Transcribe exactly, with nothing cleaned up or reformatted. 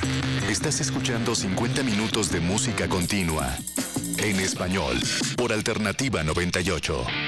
Estás escuchando cincuenta minutos de música continua en español por Alternativa noventa y ocho.